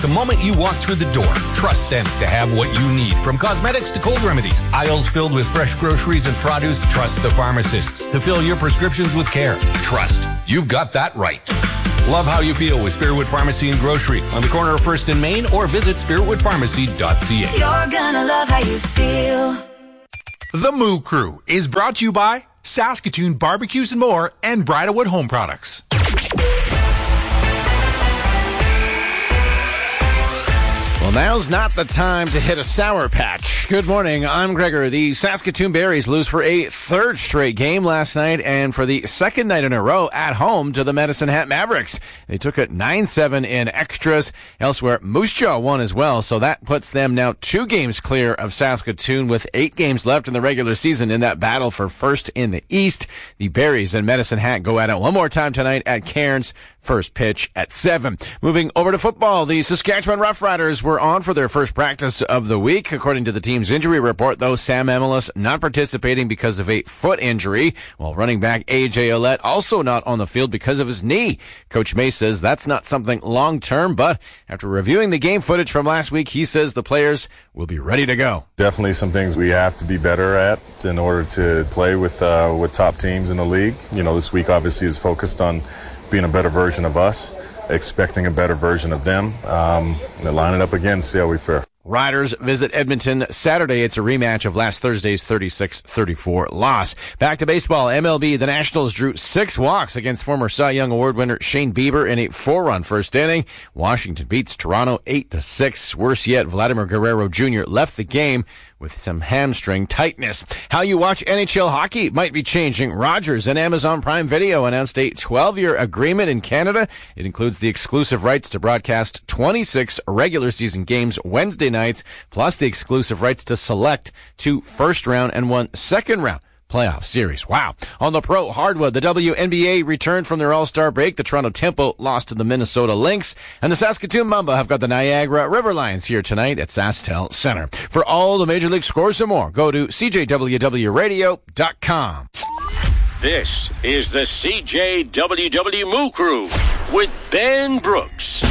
The moment you walk through the door, trust them to have what you need. From cosmetics to cold remedies, aisles filled with fresh groceries and produce, trust the pharmacists to fill your prescriptions with care. Trust. You've got that right. Love how you feel with Spiritwood Pharmacy and Grocery on the corner of 1st and Main, or visit spiritwoodpharmacy.ca. You're gonna love how you feel. The Moo Crew is brought to you by Saskatoon Barbecues and More and Bridalwood Home Products. Well, now's not the time to hit a sour patch. Good morning, I'm Gregor. The Saskatoon Berries lose for a third straight game last night and for the second night in a row at home to the Medicine Hat Mavericks. They took it 9-7 in extras. Elsewhere, Moose Jaw won as well, so that puts them now 2 games clear of Saskatoon with 8 games left in the regular season in that battle for first in the East. The Berries and Medicine Hat go at it one more time tonight at Cairns. First pitch at 7. Moving over to football, the Saskatchewan Roughriders were on for their first practice of the week. According to the team's injury report, though, Sam Emelis not participating because of a foot injury, while running back A.J. Ouellette also not on the field because of his knee. Coach May says that's not something long-term, but after reviewing the game footage from last week, he says the players will be ready to go. Definitely some things we have to be better at in order to play with top teams in the league. You know, this week obviously is focused on being a better version of us, expecting a better version of them. Line it up again, see how we fare. Riders visit Edmonton Saturday. It's a rematch of last Thursday's 36-34 loss. Back to baseball. MLB, the Nationals drew 6 walks against former Cy Young Award winner Shane Bieber in a 4-run first inning. Washington beats Toronto 8-6. Worse yet, Vladimir Guerrero Jr. left the game with some hamstring tightness. How you watch NHL hockey might be changing. Rogers and Amazon Prime Video announced a 12-year agreement in Canada. It includes the exclusive rights to broadcast 26 regular season games Wednesday nights, plus the exclusive rights to select 2 first-round and 1 second-round playoff series. Wow. On the pro hardwood, the WNBA returned from their all-star break. The Toronto Tempo lost to the Minnesota Lynx, and the Saskatoon Mamba have got the Niagara River Lions here tonight at SaskTel Center. For all the Major League scores and more, go to CJWWRadio.com. This is the CJWW Moo Crew with Ben Brooks.